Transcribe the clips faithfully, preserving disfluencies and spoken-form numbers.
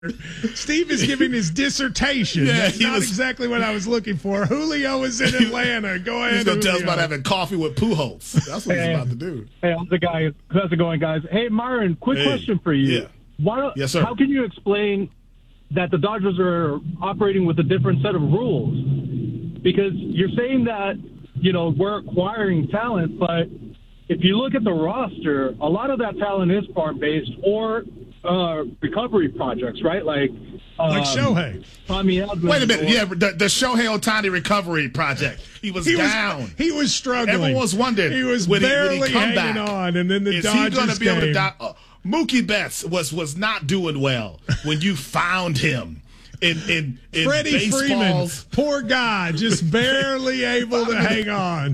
Steve is giving his dissertation. Yeah, That's not was, exactly what I was looking for. Julio is in Atlanta. Go ahead. He's going to tell us Julio. about having coffee with Pujols. That's what hey, he's about to do. Hey, how's it, guys? How's it going, guys? Hey, Myron, quick hey, question for you. Yeah. Why, yes, sir. How can you explain that the Dodgers are operating with a different set of rules? Because you're saying that, you know, we're acquiring talent, but if you look at the roster, a lot of that talent is farm-based or uh, recovery projects, right? Like, um, like Shohei. Tommy Edman. Wait a minute. Or, yeah, the, the Shohei Ohtani recovery project. He was he down. Was, he was struggling. Everyone was wondering. He was would barely he, would he come hanging back? on, and then the Is Dodgers he going to be came. able to die? Uh, Mookie Betts was was not doing well when you found him in in, in Freddie Freeman, baseball's poor guy, just barely able to hang on.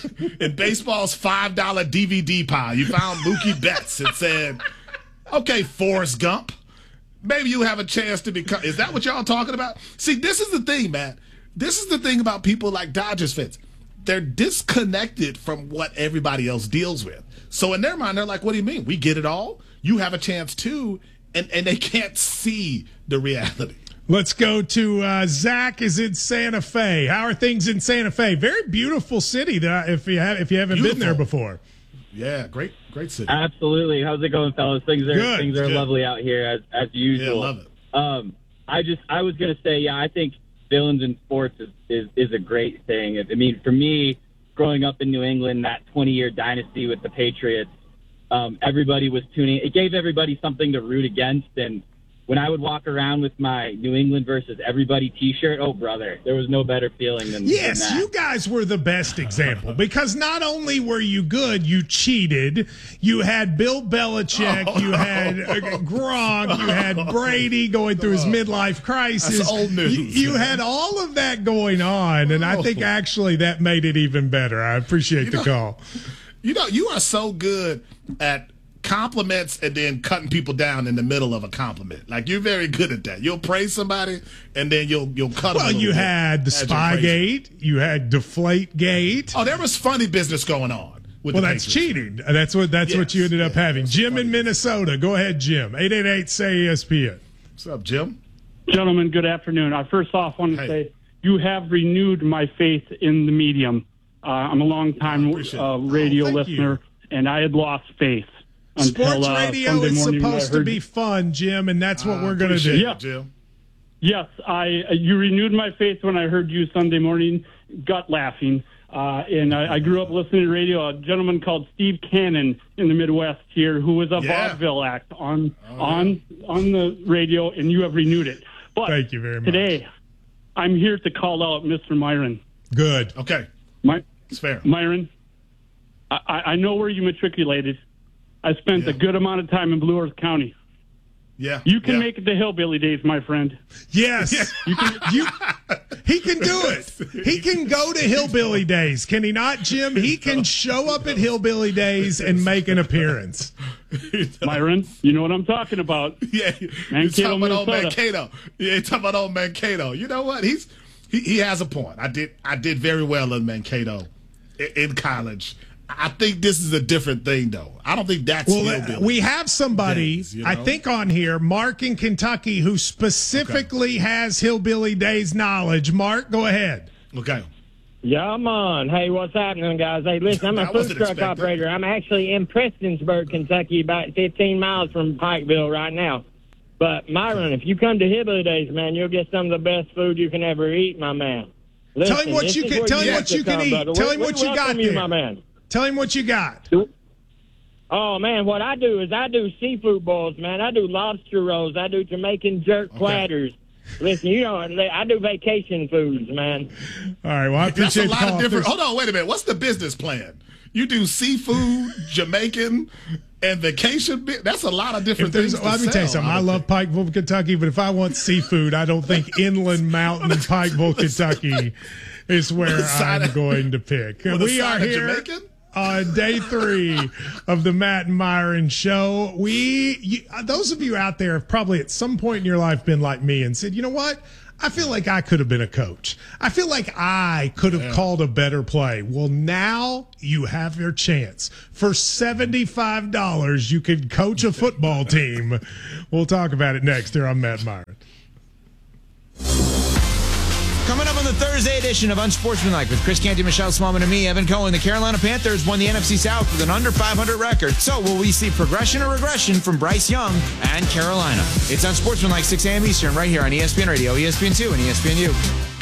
in baseball's five dollar D V D pile. You found Mookie Betts and said, "Okay, Forrest Gump, maybe you have a chance to become." Is that what y'all talking about? See, this is the thing, man. This is the thing about people like Dodgers fans. They're disconnected from what everybody else deals with. So in their mind, they're like, what do you mean? We get it all? You have a chance too. And, and they can't see the reality. Let's go to uh, Zach is in Santa Fe. How are things in Santa Fe? Very beautiful city that if you, have, if you haven't Beautiful. been there before. Yeah, great great city. Absolutely. How's it going, fellas? Things are Good. things are Good. lovely out here as as usual. Yeah, love it. Um, I just I was gonna say, yeah, I think villains in sports is, is, is a great thing. I mean, for me, growing up in New England, that twenty-year dynasty with the Patriots, um, everybody was tuning. It gave everybody something to root against. And when I would walk around with my New England versus everybody T-shirt, oh, brother, there was no better feeling than, Yes, than that. you guys were the best example because not only were you good, you cheated. You had Bill Belichick, Oh, you had uh, Gronk, you had Brady going through his midlife crisis. That's old news. You, you had all of that going on, and I think actually that made it even better. I appreciate You the know- call. You know, you are so good at compliments and then cutting people down in the middle of a compliment. Like, you're very good at that. You'll praise somebody and then you'll you'll cut Well, them a you little bit had the as you're praising. Spygate, you had Deflategate. Oh, there was funny business going on. With Well, the that's Patriots. cheating. That's what that's Yes, what you ended up yeah, having. that's Jim funny. in Minnesota. Go ahead, Jim. eight eight eight say E S P N. What's up, Jim? Gentlemen, good afternoon. I first off want to Hey. say you have renewed my faith in the medium. Uh, I'm a long-time Appreciate it. uh, radio Oh, thank listener, and I had lost faith until Sports uh, radio Sunday is morning when I supposed to heard- be fun, Jim, and that's what I we're going to do. appreciate Yeah. it, Jim. Yes, I. uh, You renewed my faith when I heard you Sunday morning, gut laughing. Uh, and I, I grew up listening to radio. A gentleman called Steve Cannon in the Midwest here, who was a Yeah. vaudeville act on Oh, on on the radio, and you have renewed it. But Thank you very much. today, I'm here to call out Mister Myron. Good. Okay, My, it's fair. Myron, I, I know where you matriculated. I spent Yeah. a good amount of time in Blue Earth County. Yeah, You can yeah. make it to Hillbilly Days, my friend. Yes. You can, You, he can do it. He can go to Hillbilly Days, can he not, Jim? He can show up at Hillbilly Days and make an appearance. Myron, you know what I'm talking about. Yeah, you're Mankato, talking about old Minnesota. Mankato. Yeah, you're talking about old Mankato. You know what? He's he, he has a point. I did I did very well in Mankato in, in college. I think this is a different thing, though. I don't think that's Well, uh, hillbilly. we have somebody, days, you I know? think, on here, Mark in Kentucky, who specifically has Hillbilly Days knowledge. Mark, go ahead. Okay. Yeah, I'm on. Hey, what's happening, guys? Hey, listen, I'm I a food wasn't truck expecting. operator. I'm actually in Prestonsburg, Kentucky, about fifteen miles from Pikeville right now. But, Myron, if you come to Hillbilly Days, man, you'll get some of the best food you can ever eat, my man. Listen, Tell him what this you is can- where tell him have what to you can come, eat. brother. Tell We- him we what you got welcome you, there. my man. Tell him what you got. Oh, man, what I do is I do seafood boils, man. I do lobster rolls. I do Jamaican jerk platters. Listen, you know, I do vacation foods, man. All right, well, I That's a appreciate the lot call. of different. There's- Hold on, wait a minute. What's the business plan? You do seafood, Jamaican, and vacation. bi- That's a lot of If different there's, things. to let me tell you sell, something. I would love think. Pikeville, Kentucky, but if I want seafood, I don't think Inland Mountain, Pikeville, Kentucky is where With a side I'm of- going to pick. with a We are side of here Jamaican? on day three of the Matt and Myron Show. We, you, those of you out there have probably at some point in your life been like me and said, you know what? I feel like I could have been a coach. I feel like I could have yeah. called a better play. Well, now you have your chance. For seventy-five dollars, you can coach a football team. We'll talk about it next here on Matt and Myron. Coming up on the Thursday edition of Unsportsmanlike with Chris Canty, Michelle Smallman, and me, Evan Cohen, the Carolina Panthers won the N F C South with an under five hundred record. So will we see progression or regression from Bryce Young and Carolina? It's Unsportsmanlike, six a.m. Eastern, right here on E S P N Radio, E S P N two, and E S P N U.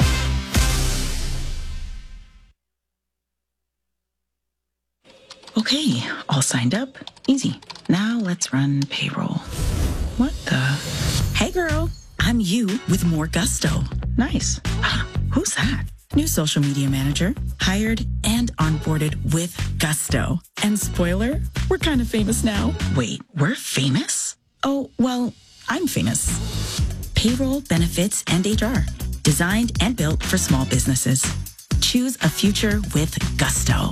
Okay, all signed up. Easy. Now let's run payroll. What the? Hey, girl. I'm you with more gusto. Nice. Who's that? New social media manager, hired and onboarded with gusto. And spoiler, we're kind of famous now. Wait, we're famous? Oh, well, I'm famous. Payroll, benefits, and H R. Designed and built for small businesses. Choose a future with gusto.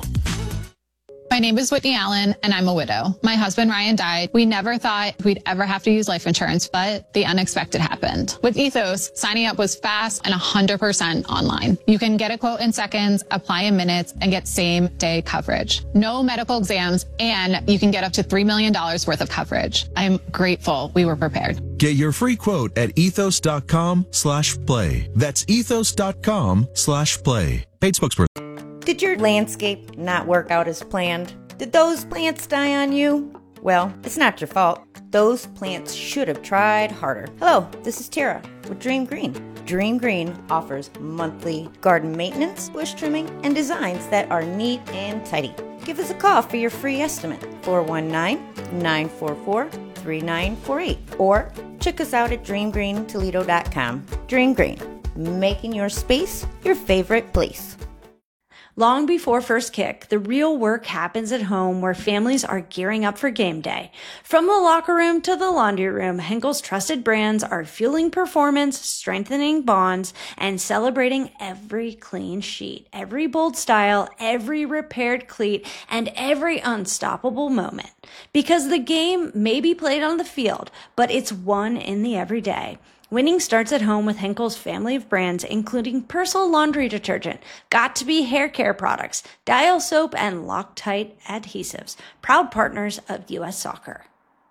My name is Whitney Allen, and I'm a widow. My husband, Ryan, died. We never thought we'd ever have to use life insurance, but the unexpected happened. With Ethos, signing up was fast and one hundred percent online. You can get a quote in seconds, apply in minutes, and get same-day coverage. No medical exams, and you can get up to three million dollars worth of coverage. I'm grateful we were prepared. Get your free quote at ethos.com slash play. That's ethos.com slash play. Paid spokesperson. Did your landscape not work out as planned? Did those plants die on you? Well, it's not your fault. Those plants should have tried harder. Hello, this is Tara with Dream Green. Dream Green offers monthly garden maintenance, bush trimming, and designs that are neat and tidy. Give us a call for your free estimate, four one nine, nine four four, three nine four eight, or check us out at dream green toledo dot com. Dream Green, making your space your favorite place. Long before first kick, the real work happens at home where families are gearing up for game day. From the locker room to the laundry room, Henkel's trusted brands are fueling performance, strengthening bonds, and celebrating every clean sheet, every bold style, every repaired cleat, and every unstoppable moment. Because the game may be played on the field, but it's won in the everyday. Winning starts at home with Henkel's family of brands, including Persil laundry detergent, Got2b hair care products, Dial soap, and Loctite adhesives. Proud partners of U S Soccer.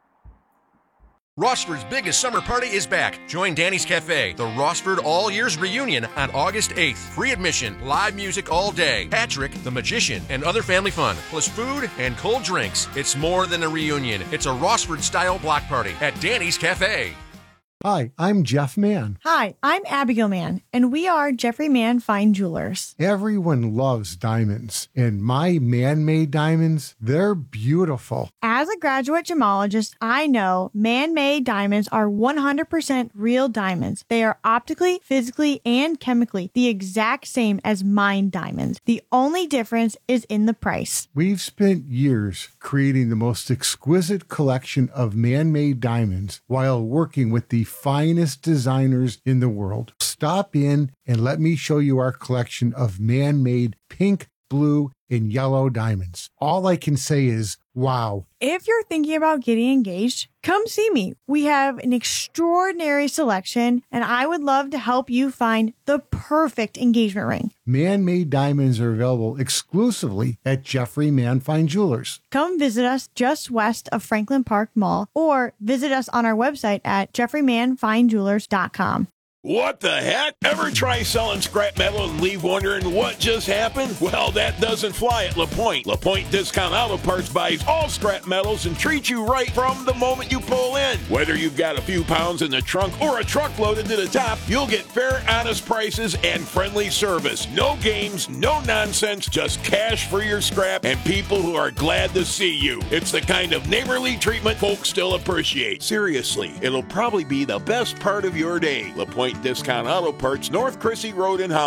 Rossford's biggest summer party is back. Join Danny's Cafe, the Rossford All Years Reunion on August eighth. Free admission, live music all day, Patrick, the Magician, and other family fun, plus food and cold drinks. It's more than a reunion. It's a Rossford-style block party at Danny's Cafe. Hi, I'm Jeff Mann. Hi, I'm Abigail Mann, and we are Jeffrey Mann Fine Jewelers. Everyone loves diamonds, and my man-made diamonds, they're beautiful. As a graduate gemologist, I know man-made diamonds are one hundred percent real diamonds. They are optically, physically, and chemically the exact same as mined diamonds. The only difference is in the price. We've spent years creating the most exquisite collection of man-made diamonds while working with the finest designers in the world. Stop in and let me show you our collection of man-made pink, blue, and yellow diamonds. All I can say is, wow. If you're thinking about getting engaged, come see me. We have an extraordinary selection, and I would love to help you find the perfect engagement ring. Man-made diamonds are available exclusively at Jeffrey Mann Fine Jewelers. Come visit us just west of Franklin Park Mall, or visit us on our website at jeffrey mann fine jewelers dot com. What the heck? Ever try selling scrap metal and leave wondering what just happened? Well, that doesn't fly at LaPointe. LaPointe Discount Auto Parts buys all scrap metals and treats you right from the moment you pull in. Whether you've got a few pounds in the trunk or a truck loaded to the top, you'll get fair, honest prices and friendly service. No games, no nonsense, just cash for your scrap and people who are glad to see you. It's the kind of neighborly treatment folks still appreciate. Seriously, it'll probably be the best part of your day. LaPointe Discount Auto Parts, North Crissy Road in Holland.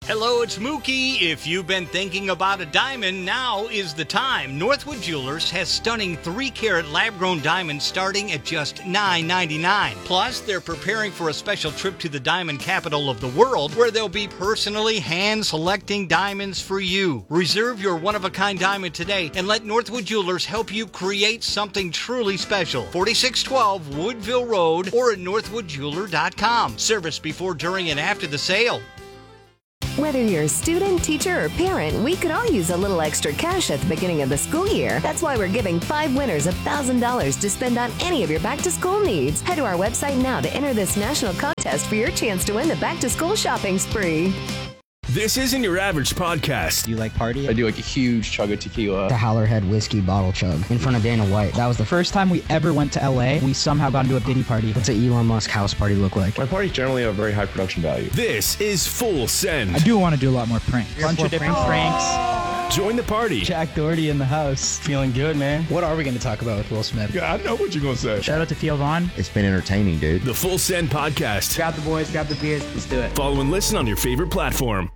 Hello, it's Mookie. If you've been thinking about a diamond, now is the time. Northwood Jewelers has stunning three carat lab-grown diamonds starting at just nine ninety-nine. Plus, they're preparing for a special trip to the diamond capital of the world, where they'll be personally hand-selecting diamonds for you. Reserve your one-of-a-kind diamond today and let Northwood Jewelers help you create something truly special. forty-six twelve Woodville Road or at northwood jeweler dot com. Service before, during, and after the sale. Whether you're a student, teacher, or parent, we could all use a little extra cash at the beginning of the school year. That's why we're giving five winners one thousand dollars to spend on any of your back-to-school needs. Head to our website now to enter this national contest for your chance to win the back-to-school shopping spree. This isn't your average podcast. Do you like party? I do like a huge chug of tequila. The Howlerhead whiskey bottle chug in front of Dana White. That was the first time we ever went to L A. We somehow got into a Diddy party. What's an Elon Musk house party look like? My parties generally have very high production value. This is Full Send. I do want to do a lot more pranks. A bunch of different pranks. Join the party. Jack Doherty in the house. Feeling good, man. What are we going to talk about with Will Smith? Yeah, I know what you're going to say. Shout out to Theo Vaughn. It's been entertaining, dude. The Full Send podcast. Grab the boys, grab the beers. Let's do it. Follow and listen on your favorite platform.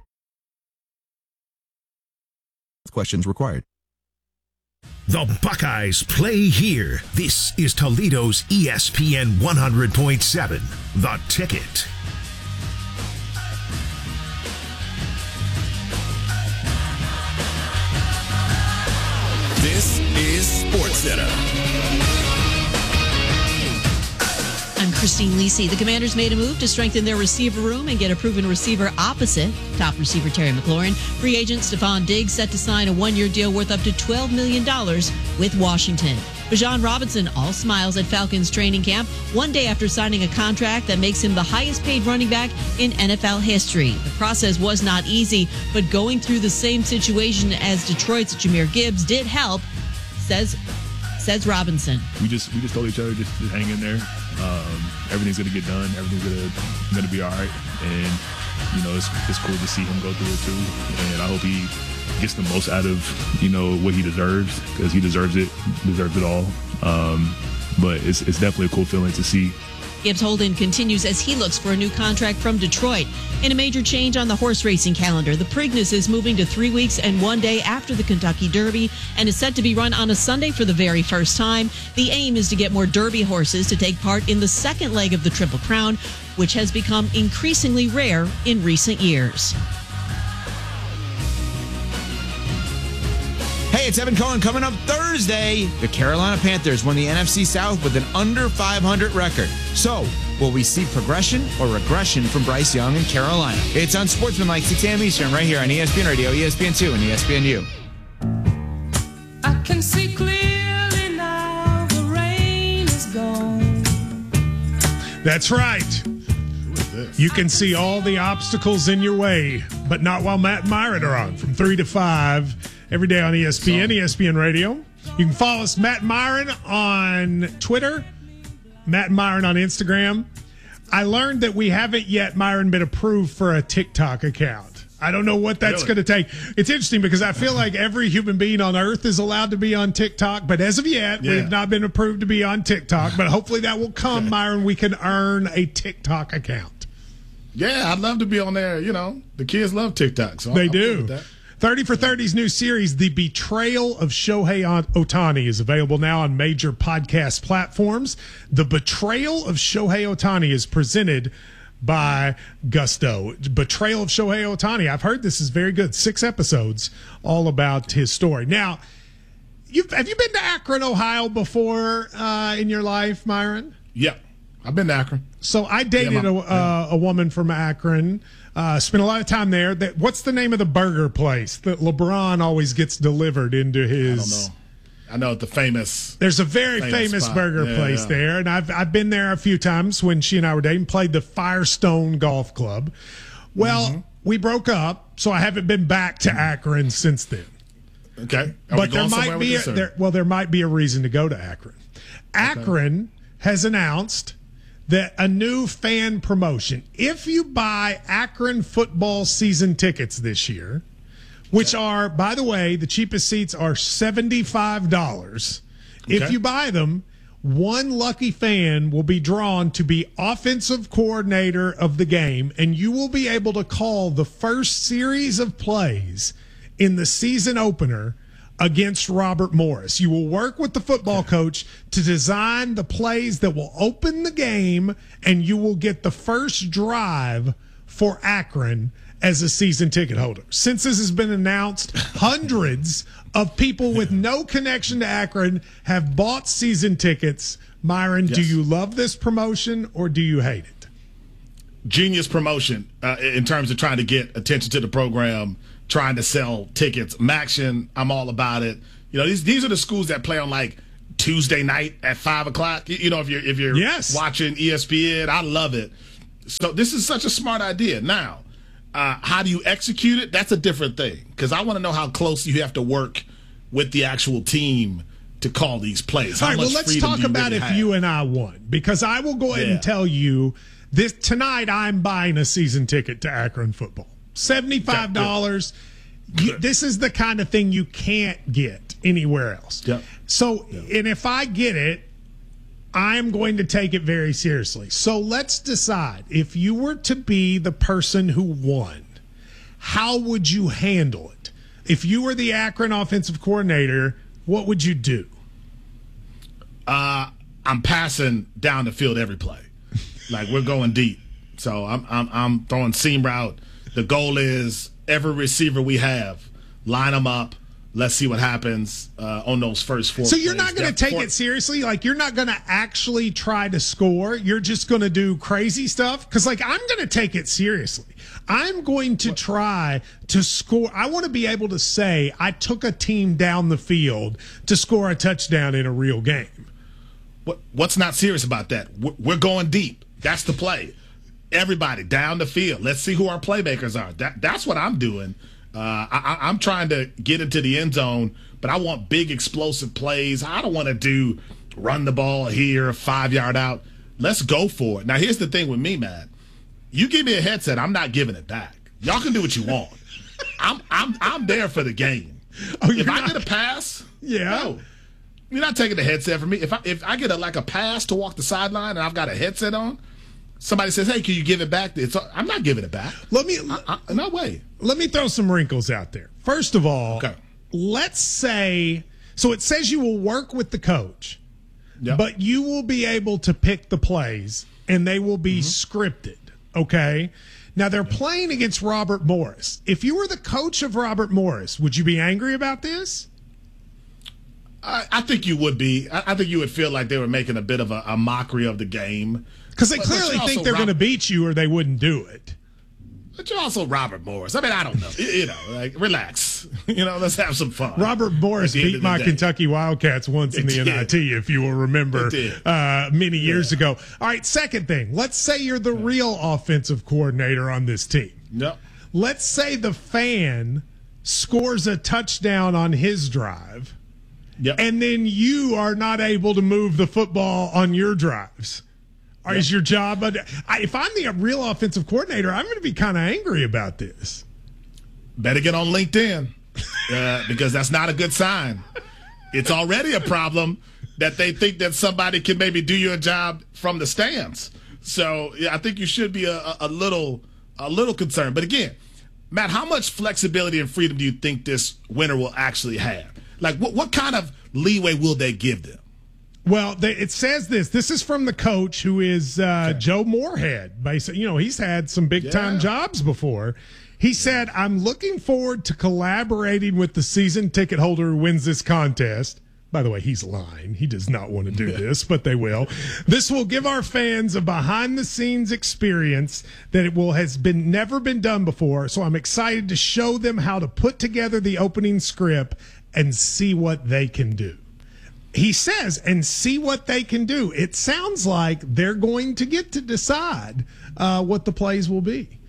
Questions required. The Buckeyes play here. This is Toledo's E S P N one hundred point seven, The Ticket. This is SportsCenter. I'm Christine Lisi. The Commanders made a move to strengthen their receiver room and get a proven receiver opposite top receiver Terry McLaurin. Free agent Stephon Diggs set to sign a one-year deal worth up to twelve million dollars with Washington. Bijan Robinson all smiles at Falcons training camp one day after signing a contract that makes him the highest-paid running back in N F L history. The process was not easy, but going through the same situation as Detroit's Jahmyr Gibbs did help, says says Robinson. We just we just told each other just to hang in there. Um, everything's gonna get done. Everything's gonna gonna be all right. And you know, it's it's cool to see him go through it too. And I hope he gets the most out of you know what he deserves, because he deserves it, deserves it all. Um, but it's it's definitely a cool feeling to see. Gibbs Holden continues as he looks for a new contract from Detroit. In a major change on the horse racing calendar, the Preakness is moving to three weeks and one day after the Kentucky Derby and is set to be run on a Sunday for the very first time. The aim is to get more Derby horses to take part in the second leg of the Triple Crown, which has become increasingly rare in recent years. Hey, it's Evan Cohen. Coming up Thursday, the Carolina Panthers won the N F C South with an under five hundred record. So, will we see progression or regression from Bryce Young and Carolina? It's on Sportsmanlike, six a.m. Eastern, right here on E S P N Radio, E S P N two, and E S P N U. I can see clearly now the rain is gone. That's right. You can see all the obstacles in your way, but not while Matt and Myron are on from three to five every day on E S P N, E S P N Radio. You can follow us, Matt and Myron, on Twitter, Matt and Myron on Instagram. I learned that we haven't yet, Myron, been approved for a TikTok account. I don't know what that's Really? going to take. It's interesting because I feel like every human being on earth is allowed to be on TikTok, but as of yet, Yeah. we have not been approved to be on TikTok. But hopefully that will come, Myron. We can earn a TikTok account. Yeah, I'd love to be on there. You know, the kids love TikTok. So They I'm good do. with that. thirty for thirty's new series, The Betrayal of Shohei Ohtani, is available now on major podcast platforms. The Betrayal of Shohei Ohtani is presented by Gusto. Betrayal of Shohei Ohtani. I've heard this is very good. Six episodes all about his story. Now, you've, have you been to Akron, Ohio before uh, in your life, Myron? Yeah, I've been to Akron. So I dated Yeah, my- a, uh, a woman from Akron. Uh, spent a lot of time there. That, what's the name of the burger place that LeBron always gets delivered into his? I don't know. I know the famous. There's a very famous famous, spot. burger Yeah, place yeah. there, and I've I've been there a few times when she and I were dating. Played the Firestone Golf Club. Well, Mm-hmm. we broke up, so I haven't been back to Akron since then. Okay, Are but we there going might somewhere be with a, this, or- there, well, there might be a reason to go to Akron. Akron has announced that a new fan promotion. If you buy Akron football season tickets this year, which are, by the way, the cheapest seats are seventy-five dollars. If Okay. you buy them, one lucky fan will be drawn to be offensive coordinator of the game, and you will be able to call the first series of plays in the season opener against Robert Morris. You will work with the football coach to design the plays that will open the game, and you will get the first drive for Akron as a season ticket holder. Since this has been announced, hundreds of people with no connection to Akron have bought season tickets. Myron, yes. Do you love this promotion or do you hate it? Genius promotion uh, in terms of trying to get attention to the program, trying to sell tickets. Maction, I'm all about it. You know, these these are the schools that play on like Tuesday night at five o'clock. You know, if you're if you're yes. watching E S P N, I love it. So this is such a smart idea. Now, uh, how do you execute it? That's a different thing, because I want to know how close you have to work with the actual team to call these plays. How All right, well, much let's freedom talk do you about really if have? you and I won, because I will go ahead Yeah. and tell you this tonight. I'm buying a season ticket to Akron football, seventy-five dollars. You, this is the kind of thing you can't get anywhere else. Yep. So, and if I get it, I'm going to take it very seriously. So let's decide, if you were to be the person who won, how would you handle it? If you were the Akron offensive coordinator, what would you do? Uh, I'm passing down the field every play. Like, we're going deep. So I'm I'm I'm throwing seam route. The goal is every receiver we have, line them up. Let's see what happens uh, on those first four. So you're plays. not going to That take four- it seriously? Like, you're not going to actually try to score? You're just going to do crazy stuff? Because, like, I'm going to take it seriously. I'm going to try to score. I want to be able to say I took a team down the field to score a touchdown in a real game. What What's not serious about that? We're we're going deep. That's the play. Everybody down the field. Let's see who our playmakers are. That That's what I'm doing. Uh, I, I'm trying to get into the end zone, but I want big explosive plays. I don't want to do run the ball here, five yard out. Let's go for it. Now, here's the thing with me, man. You give me a headset, I'm not giving it back. Y'all can do what you want. I'm I'm I'm there for the game. Oh, if I not- get a pass, Yeah. no, you're not taking the headset from me. If I if I get a like a pass to walk the sideline and I've got a headset on, somebody says, "Hey, can you give it back?" It's, I'm not giving it back. Let me I, I, no way. Let me throw some wrinkles out there. First of all, Okay. let's say, so it says you will work with the coach, Yep. but you will be able to pick the plays and they will be Mm-hmm. scripted. Okay. Now they're playing against Robert Morris. If you were the coach of Robert Morris, would you be angry about this? I, I think you would be. I, I think you would feel like they were making a bit of a, a mockery of the game. Because they But- but clearly you're think also they're going to Rob- beat you or they wouldn't do it. But you're also Robert Morris. I mean, I don't know. You, you know, like, relax. You know, let's have some fun. Robert Morris At the end beat of the my day. Kentucky Wildcats once in It the did. N I T, if you will remember, It did. uh, many years ago. All right, second thing. Let's say you're the real offensive coordinator on this team. Yep. Let's say the fan scores a touchdown on his drive, Yep. and then you are not able to move the football on your drives. Or is your job? I, if I'm the real offensive coordinator, I'm going to be kind of angry about this. Better get on LinkedIn uh, because that's not a good sign. It's already a problem that they think that somebody can maybe do your job from the stands. So yeah, I think you should be a, a, a little a little concerned. But again, Matt, how much flexibility and freedom do you think this winner will actually have? Like, what what kind of leeway will they give them? Well, they, it says this. This is from the coach, who is uh, Joe Moorhead. Basically, you know, he's had some big time Yeah. jobs before. He said, "I'm looking forward to collaborating with the season ticket holder who wins this contest." By the way, he's lying. He does not want to do this, but they will. This will give our fans a behind-the-scenes experience that it will has been never been done before. So I'm excited to show them how to put together the opening script and see what they can do. He says, and see what they can do. It sounds like they're going to get to decide uh, what the plays will be.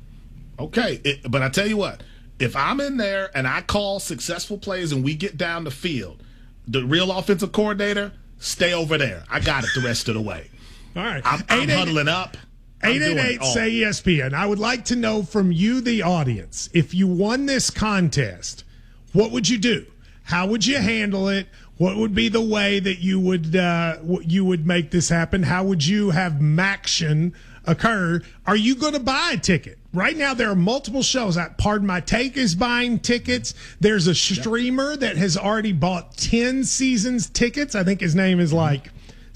Okay, it, but I tell you what, if I'm in there and I call successful plays and we get down the field, the real offensive coordinator, stay over there. I got it the rest of the way. All right. I'm, I'm huddling up. I'm eight eight doing eight it all. say E S P N. I would like to know from you, the audience, if you won this contest, what would you do? How would you handle it? what would be the way that you would uh, you would make this happen? How would you have Maction occur? Are you going to buy a ticket? Right now, there are multiple shows. Pardon My Take is buying tickets. There's a streamer that has already bought ten seasons tickets. I think his name is like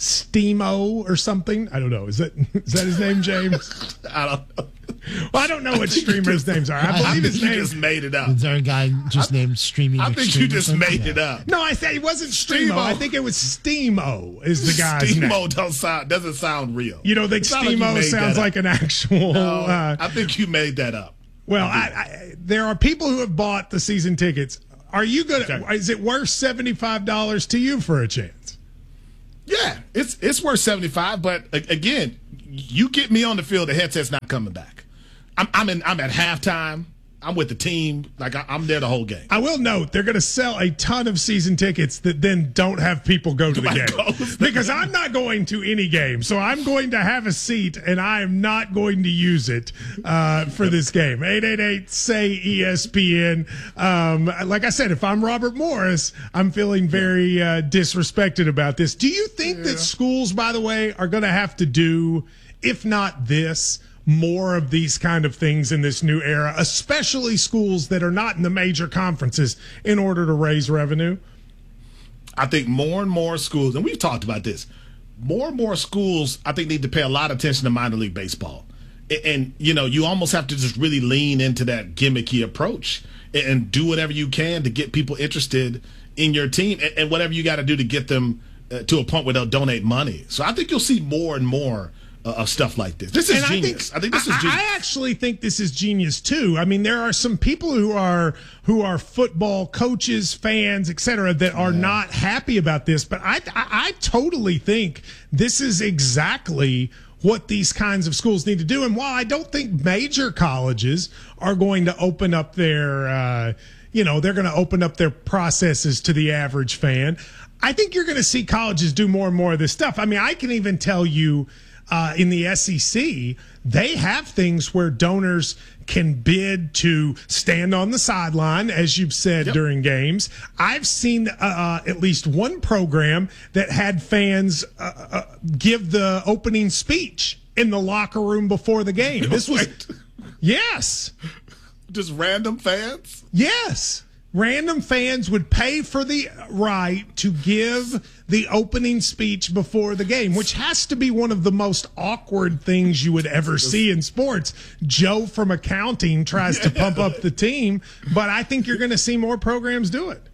Steamo or something. I don't know. Is that is that his name, James? I don't know. Well, I don't know what streamers' names are. I believe I think his you name just made it up. Is there a guy just named Streaming? I think Extreme you or just something? made Yeah. it up. No, I said it wasn't Steamo. Steamo. I think it was Steamo is the guy's name. Steamo don't sound doesn't sound real. You don't think It's not like you Steamo made sounds that like up. an actual... No, uh, I think you made that up. Well, I, I, there are people who have bought the season tickets. Are you going to... Okay. Is it worth seventy-five dollars to you for a chance? Yeah, it's it's worth seventy-five, but a- again, you get me on the field, the headset's not coming back. I'm I'm in I'm at halftime. I'm with the team. Like I, I'm there the whole game. I will note they're going to sell a ton of season tickets that then don't have people go to the Nobody game goes. because I'm not going to any game, so I'm going to have a seat and I am not going to use it uh, for this game. eight eight eight say E S P N. Um, like I said, if I'm Robert Morris, I'm feeling very uh, disrespected about this. Do you think Yeah. that schools, by the way, are going to have to do, if not this, more of these kind of things in this new era, especially schools that are not in the major conferences, in order to raise revenue? I think more and more schools, and we've talked about this, more and more schools, I think, need to pay a lot of attention to minor league baseball. And, and you know, you almost have to just really lean into that gimmicky approach and, and do whatever you can to get people interested in your team and, and whatever you got to do to get them uh, to a point where they'll donate money. So I think you'll see more and more uh, of stuff like this. This is And genius. I think, this is I, genius. I actually think this is genius too. I mean, there are some people who are who are football coaches, fans, et cetera, that are not happy about this. But I, I, I totally think this is exactly what these kinds of schools need to do. And while I don't think major colleges are going to open up their, uh, you know, they're going to open up their processes to the average fan, I think you're going to see colleges do more and more of this stuff. I mean, I can even tell you, Uh, in the S E C, they have things where donors can bid to stand on the sideline, as you've said, Yep. during games. I've seen uh, at least one program that had fans uh, uh, give the opening speech in the locker room before the game. This was, yes, Just random fans? yes. Random fans would pay for the right to give the opening speech before the game, which has to be one of the most awkward things you would ever see in sports. Joe from accounting tries to pump up the team, but I think you're going to see more programs do it.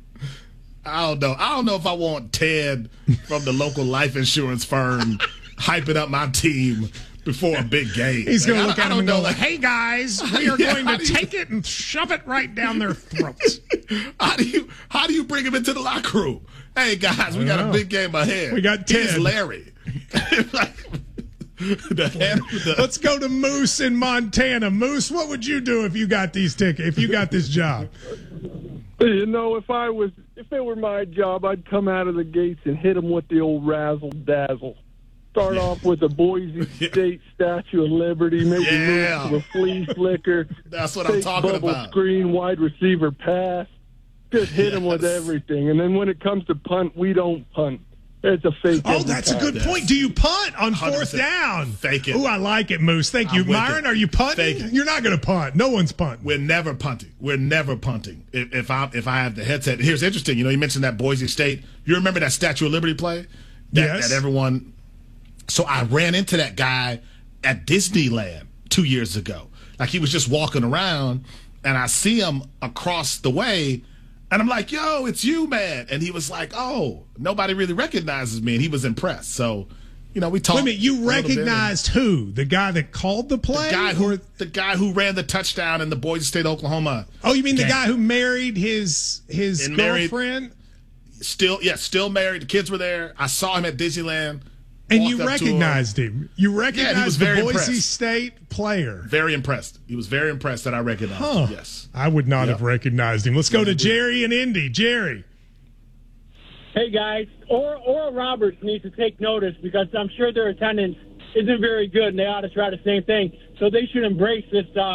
I don't know. I don't know if I want Ted from the local life insurance firm hyping up my team before a big game. He's going to Like, look I at don't him and go, know, like, hey, guys, we are Yeah, going how to do you- take it and shove it right down their throats. How do you how do you bring him into the locker room? Hey guys, we I got know. a big game ahead. We got Here's Ted. Larry. Like, the head of the- Let's go to Moose in Montana. Moose, what would you do if you got these tickets, if you got this job? You know, if I was, if it were my job, I'd come out of the gates and hit them with the old razzle dazzle. Start off with the Boise State Statue of Liberty, maybe Yeah. move to the flea flicker. That's what I'm fake talking bubble about. Screen, wide receiver pass. Just hit them with Yes. everything. And then when it comes to punt, we don't punt. It's a fake. Oh, every that's a time. good point. Do you punt on one hundred fourth percent. down? Fake it. Ooh, I like it, Moose. Thank you. I'm with Myron, it. are you punting? Fake it. You're not going to punt. No one's punting. We're never punting. We're never punting. If, if I if I have the headset, here's interesting. You know, you mentioned that Boise State. You remember that Statue of Liberty play? That, Yes. That everyone. So I ran into that guy at Disneyland two years ago. Like he was just walking around, and I see him across the way, and I'm like, "Yo, it's you, man!" And he was like, "Oh, nobody really recognizes me," and he was impressed. So, you know, we talked. Wait a minute. You a little bit, and- recognized who? The guy that called the play? the guy who Or- the guy who ran the touchdown in the Boise State Oklahoma. oh, you mean the game. guy who married his his And married- girlfriend? Still, yeah, still married. The kids were there. I saw him at Disneyland. And walked you up to recognized him. You recognized was the very Boise impressed. State player. Very impressed. He was very impressed that I recognized Huh. him. Yes. I would not Yep. have recognized him. Let's go Yeah, to I did. Jerry in Indy. Jerry. Hey, guys, or Oral Roberts needs to take notice because I'm sure their attendance isn't very good, and they ought to try the same thing. So they should embrace this uh,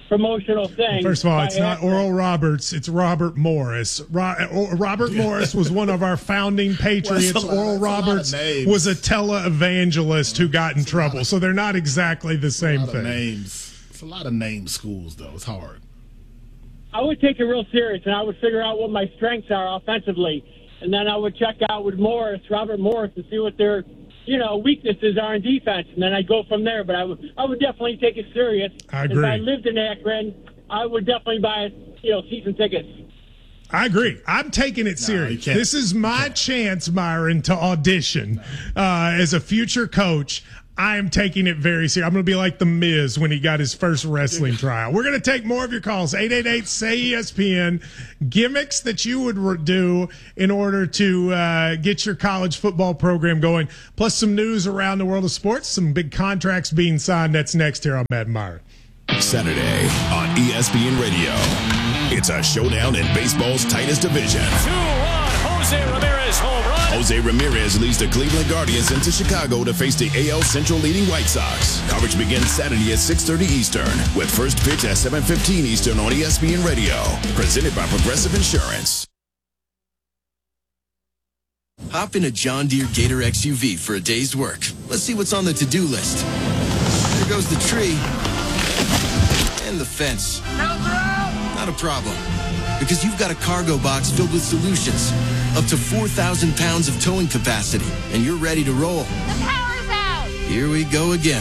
promotional thing. First of all, it's not accident. Oral Roberts. It's Robert Morris. Ro- Robert Morris was one of our founding patriots. Well, lot, Oral Roberts a was a televangelist who got in trouble. Of, so they're not exactly the same a lot thing. Of names. It's a lot of name schools, though. It's hard. I would take it real serious, and I would figure out what my strengths are offensively. And then I would check out with Morris, Robert Morris, and see what their, you know, weaknesses are in defense. And then I'd go from there. But I would, I would definitely take it serious. I agree. If I lived in Akron, I would definitely buy, you know, season tickets. I agree. I'm taking it serious. No, this is my chance, Myron, to audition uh, as a future coach. I am taking it very serious. I'm going to be like The Miz when he got his first wrestling trial. We're going to take more of your calls. eight eight eight, S A Y, E S P N. Gimmicks that you would re- do in order to uh, get your college football program going. Plus some news around the world of sports. Some big contracts being signed. That's next here on Matt and Myron. Saturday on E S P N Radio. It's a showdown in baseball's tightest division. two one, Jose Ramirez home run. Jose Ramirez leads the Cleveland Guardians into Chicago to face the A L Central leading White Sox. Coverage begins Saturday at six thirty Eastern with first pitch at seven fifteen Eastern on E S P N Radio. Presented by Progressive Insurance. Hop in a John Deere Gator X U V for a day's work. Let's see what's on the to-do list. There goes the tree. And the fence. Not a problem. Because you've got a cargo box filled with solutions. Up to four thousand pounds of towing capacity. And you're ready to roll. The power's out! Here we go again.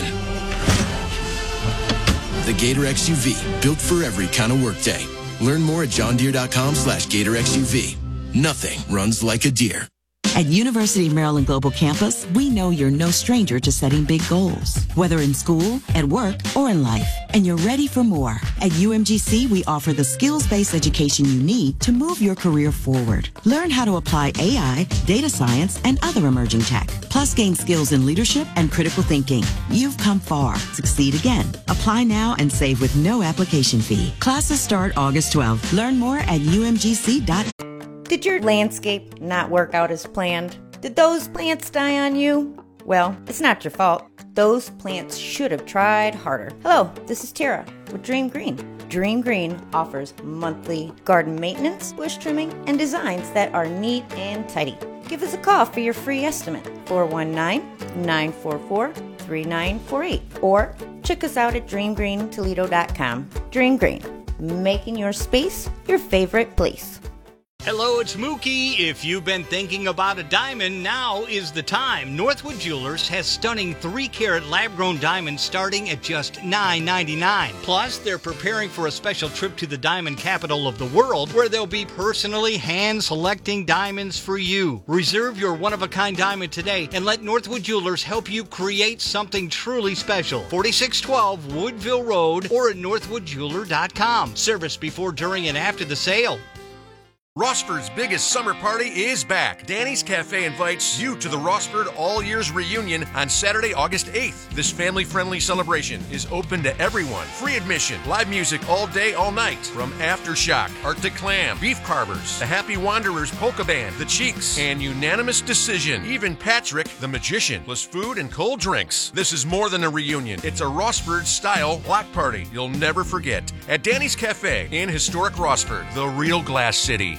The Gator X U V. Built for every kind of workday. Learn more at johndeere.com slash Gator X U V. Nothing runs like a deer. At University of Maryland Global Campus, we know you're no stranger to setting big goals, whether in school, at work, or in life, and you're ready for more. At U M G C, we offer the skills-based education you need to move your career forward. Learn how to apply A I, data science, and other emerging tech, plus gain skills in leadership and critical thinking. You've come far. Succeed again. Apply now and save with no application fee. Classes start August twelfth. Learn more at U M G C dot com. Did your landscape not work out as planned? Did those plants die on you? Well, it's not your fault. Those plants should have tried harder. Hello, this is Tara with Dream Green. Dream Green offers monthly garden maintenance, bush trimming, and designs that are neat and tidy. Give us a call for your free estimate, four one nine, nine four four, three nine four eight, or check us out at dream green toledo dot com. Dream Green, making your space your favorite place. Hello, it's Mookie. If you've been thinking about a diamond, now is the time. Northwood Jewelers has stunning three-carat lab-grown diamonds starting at just nine ninety-nine. Plus, they're preparing for a special trip to the diamond capital of the world, where they'll be personally hand-selecting diamonds for you. Reserve your one-of-a-kind diamond today and let Northwood Jewelers help you create something truly special. forty-six twelve Woodville Road or at northwood jeweler dot com. Service before, during, and after the sale. Rossford's biggest summer party is back. Danny's Cafe invites you to the Rossford All Years Reunion on Saturday, August eighth. This family-friendly celebration is open to everyone. Free admission, live music all day, all night. From Aftershock, Arctic Clam, Beef Carvers, the Happy Wanderers Polka Band, The Cheeks, and unanimous decision, even Patrick the Magician, plus food and cold drinks. This is more than a reunion. It's a Rossford-style block party you'll never forget. At Danny's Cafe in historic Rossford, the real Glass City.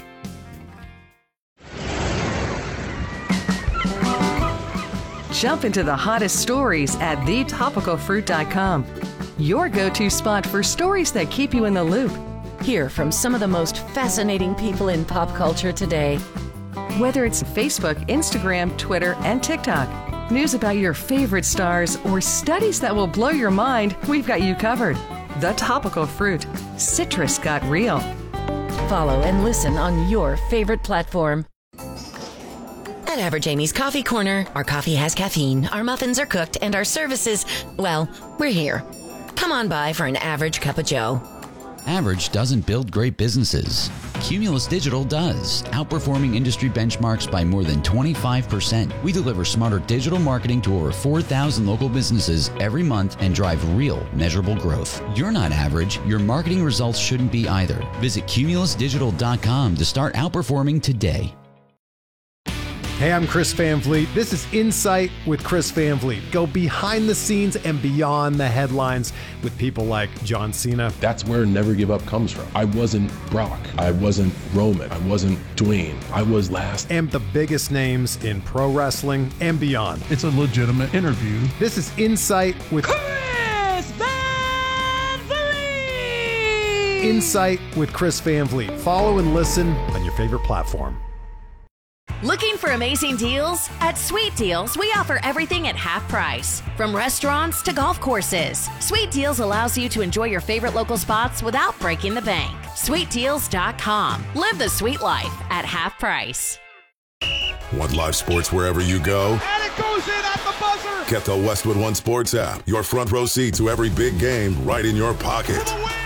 Jump into the hottest stories at the topical fruit dot com. Your go-to spot for stories that keep you in the loop. Hear from some of the most fascinating people in pop culture today. Whether it's Facebook, Instagram, Twitter, and TikTok, news about your favorite stars, or studies that will blow your mind, we've got you covered. The Topical Fruit. Citrus got real. Follow and listen on your favorite platform. At Average Amy's Coffee Corner, our coffee has caffeine, our muffins are cooked, and our services, well, we're here. Come on by for an average cup of joe. Average doesn't build great businesses. Cumulus Digital does, outperforming industry benchmarks by more than twenty-five percent. We deliver smarter digital marketing to over four thousand local businesses every month and drive real, measurable growth. You're not average. Your marketing results shouldn't be either. Visit cumulus digital dot com to start outperforming today. Hey, I'm Chris Van Vliet. This is Insight with Chris Van Vliet. Go behind the scenes and beyond the headlines with people like John Cena. That's where Never Give Up comes from. I wasn't Brock. I wasn't Roman. I wasn't Dwayne. I was last. And the biggest names in pro wrestling and beyond. It's a legitimate interview. This is Insight with Chris Van Vliet! Insight with Chris Van Vliet. Follow and listen on your favorite platform. Looking for amazing deals? At Sweet Deals, we offer everything at half price. From restaurants to golf courses, Sweet Deals allows you to enjoy your favorite local spots without breaking the bank. sweet deals dot com. Live the sweet life at half price. Want live sports wherever you go? And it goes in at the buzzer! Get the Westwood One Sports app. Your front row seat to every big game right in your pocket.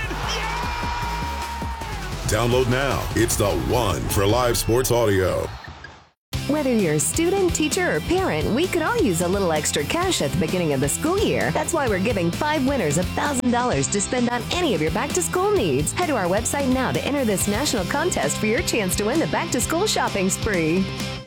Download now. It's the one for live sports audio. Whether you're a student, teacher, or parent, we could all use a little extra cash at the beginning of the school year. That's why we're giving five winners one thousand dollars to spend on any of your back-to-school needs. Head to our website now to enter this national contest for your chance to win the back-to-school shopping spree.